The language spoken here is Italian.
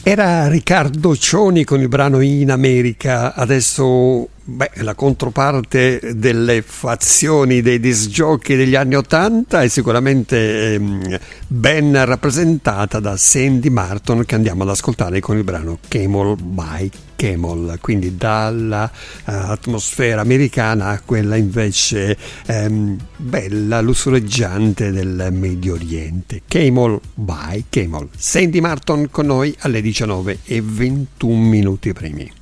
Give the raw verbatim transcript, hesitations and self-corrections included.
Era Riccardo Cioni con il brano In America. Adesso beh, la controparte delle fazioni dei disc jockey degli anni ottanta è sicuramente ehm, ben rappresentata da Sandy Martin, che andiamo ad ascoltare con il brano Camel by Camel, quindi dalla uh, atmosfera americana a quella invece ehm, bella, lussureggiante del Medio Oriente. Camel by Camel. Sandy Martin con noi alle diciannove e ventuno minuti primi.